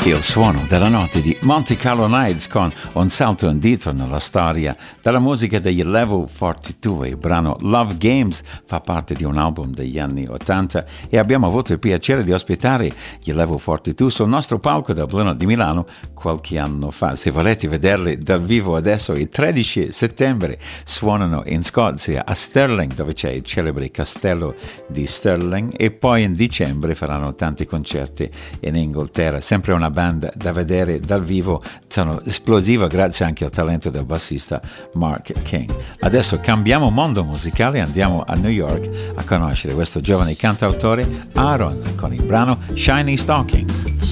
Il suono della notte di Monte Carlo Nights con un salto indietro nella storia della musica degli Level 42. Il brano Love Games fa parte di un album degli anni 80 e abbiamo avuto il piacere di ospitare gli Level 42 sul nostro palco del Blino di Milano qualche anno fa. Se volete vederli dal vivo adesso, il 13 settembre suonano in Scozia a Stirling, dove c'è il celebre castello di Stirling, e poi in dicembre faranno tanti concerti in Inghilterra. Sempre una band da vedere dal vivo, sono esplosiva grazie anche al talento del bassista Mark King. Adesso cambiamo mondo musicale e andiamo a New York a conoscere questo giovane cantautore Aaron con il brano Shiny Stockings.